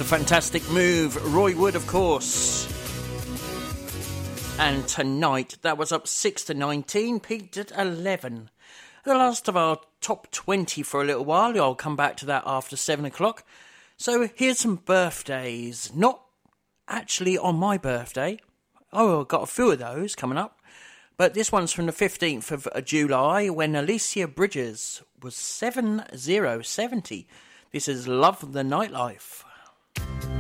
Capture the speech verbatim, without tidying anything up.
Fantastic Move, Roy Wood, of course. And Tonight, that was up six to nineteen, peaked at eleven. The last of our top twenty for a little while. I'll come back to that after seven o'clock. So here's some birthdays. Not actually on my birthday. Oh, I've got a few of those coming up. But this one's from the fifteenth of July, when Alicia Bridges was seven zero seventy. This is Love the Nightlife.